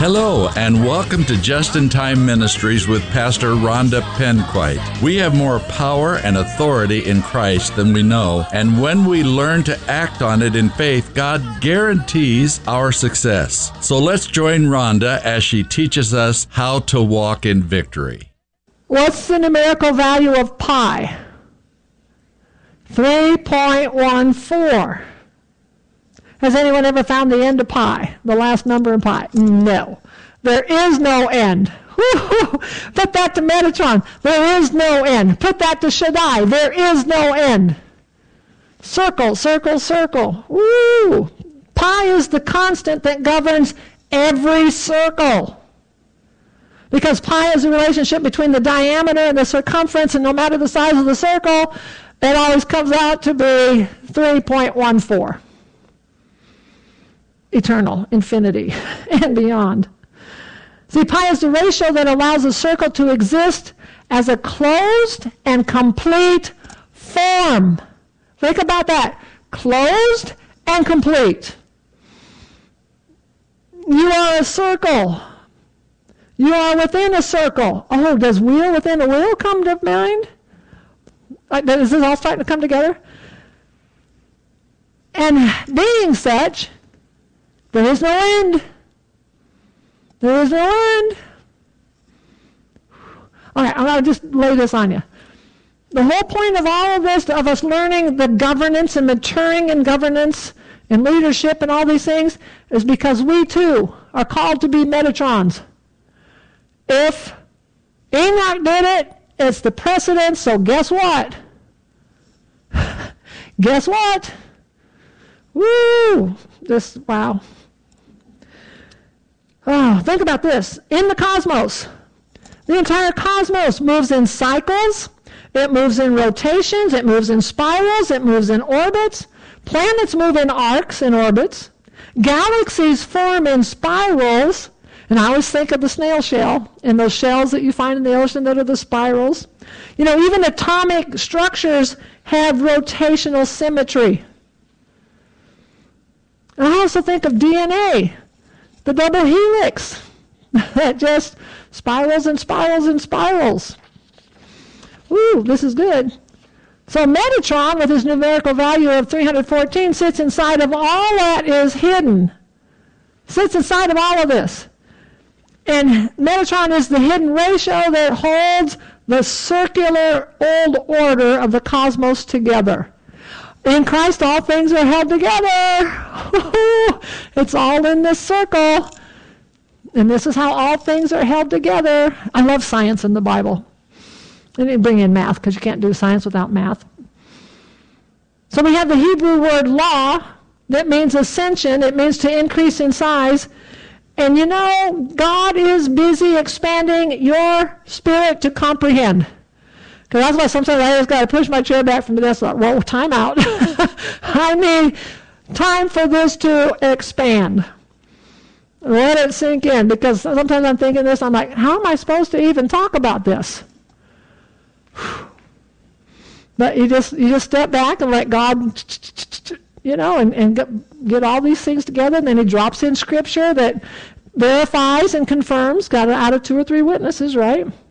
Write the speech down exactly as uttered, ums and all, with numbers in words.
Hello, and welcome to Just in Time Ministries with Pastor Rhonda Penquite. We have more power and authority in Christ than we know, and when we learn to act on it in faith, God guarantees our success. So let's join Rhonda as she teaches us how to walk in victory. What's the numerical value of pi? three point one four. Has anyone ever found the end of pi, the last number in pi? No. There is no end. Put that to Metatron. There is no end. Put that to Shaddai. There is no end. Circle, circle, circle. Woo! Pi is the constant that governs every circle. Because pi is the relationship between the diameter and the circumference, and no matter the size of the circle, it always comes out to be three point one four. Eternal, infinity, and beyond. See, pi is the ratio that allows a circle to exist as a closed and complete form. Think about that. Closed and complete. You are a circle. You are within a circle. Oh, does wheel within a wheel come to mind? Is this all starting to come together? And being such, there is no end. There is no end. All right, I'm going to just lay this on you. The whole point of all of this, of us learning the governance and maturing in governance and leadership and all these things, is because we too are called to be Metatrons. If Enoch did it, it's the precedent, so guess what? Guess what? Woo! This, wow. Oh, think about this. In the cosmos, the entire cosmos moves in cycles, it moves in rotations, it moves in spirals, it moves in orbits. Planets move in arcs and orbits. Galaxies form in spirals. And I always think of the snail shell and those shells that you find in the ocean that are the spirals. You know, even atomic structures have rotational symmetry. And I also think of D N A, the double helix that just spirals and spirals and spirals. Woo, this is good. So Metatron, with his numerical value of three hundred fourteen, sits inside of all that is hidden. Sits inside of all of this. And Metatron is the hidden ratio that holds the circular old order of the cosmos together. In Christ, all things are held together. It's all in this circle. And this is how all things are held together. I love science in the Bible. I didn't bring in math because you can't do science without math. So we have the Hebrew word law that means ascension. It means to increase in size. And you know, God is busy expanding your spirit to comprehend. Because that's why sometimes I just got to push my chair back from the desk. Like, well, time out. I need time for this to expand. Let it sink in. Because sometimes I'm thinking this, I'm like, how am I supposed to even talk about this? But you just you just step back and let God, you know, and, and get, get all these things together, and then he drops in scripture that verifies and confirms, got it out of two or three witnesses, right?